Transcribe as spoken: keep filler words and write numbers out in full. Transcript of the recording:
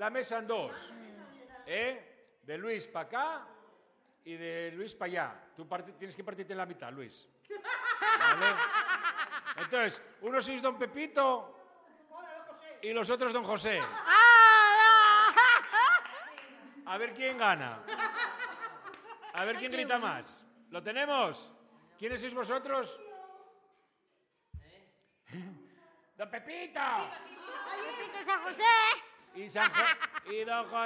la mesa en dos. ¿Eh? De Luis para acá y de Luis para allá. Tú tienes que partirte en la mitad, Luis. ¿Vale? Entonces, uno sois don Pepito y los otros don José. A ver quién gana. A ver quién grita más. ¿Lo tenemos? ¿Quiénes sois vosotros? ¡Don Pepito! Pepito San José. Y, San Jo- y don José.